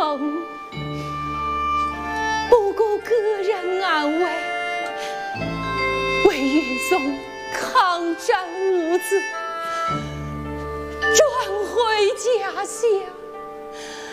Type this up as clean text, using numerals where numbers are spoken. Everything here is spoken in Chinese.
风，不顾个人安危，为运送抗战物资，转回家乡。